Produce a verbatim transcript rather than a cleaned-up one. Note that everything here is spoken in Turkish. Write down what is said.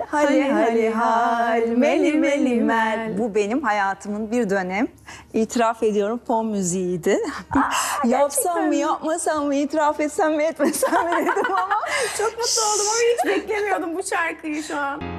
Hali hali hal, meli meli mel. Bu benim hayatımın bir dönem, itiraf ediyorum, fon müziğiydi. Aa, Yapsam mı yapmasam mı, itiraf etsem mi etmesem mi dedim ama. Çok mutlu oldum ama hiç beklemiyordum bu şarkıyı şu an.